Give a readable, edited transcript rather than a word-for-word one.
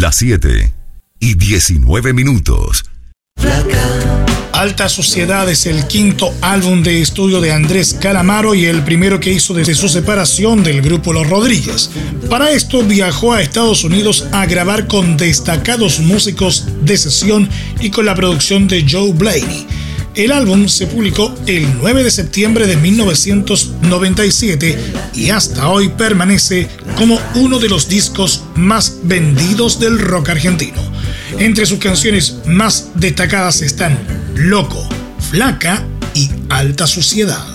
Las 7:19. Alta Sociedad es el quinto álbum de estudio de Andrés Calamaro y el primero que hizo desde su separación del grupo Los Rodríguez. Para esto viajó a Estados Unidos a grabar con destacados músicos de sesión y con la producción de Joe Blaney. El álbum se publicó el 9 de septiembre de 1997 y hasta hoy permanece como uno de los discos más vendidos del rock argentino. Entre sus canciones más destacadas están Loco, Flaca y Alta Sociedad.